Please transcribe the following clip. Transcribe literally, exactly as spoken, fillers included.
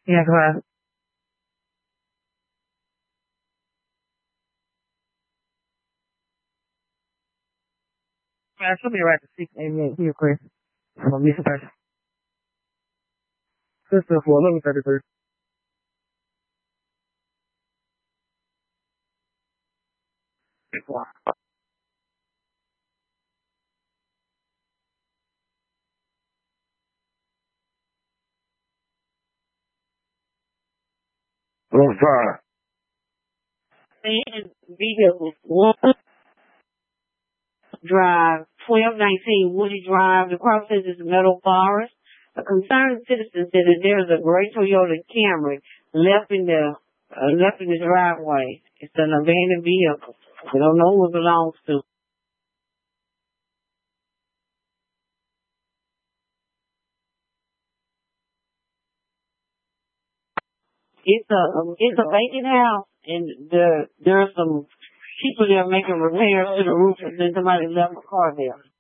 Yeah, class. Man, show me right to six eighty-eight here, Chris. I'm gonna miss her. Sister for eleven thirty-three. Long time. And vehicle one Drive, twelve nineteen Woody Drive. The process is Meadow Forest. A concerned citizen said that there is a gray Toyota Camry left in the uh, left in the driveway. It's an abandoned vehicle. We don't know who it belongs to. It's a it's a vacant house, and there there's some people there making repairs to the roof, and then somebody left a car there.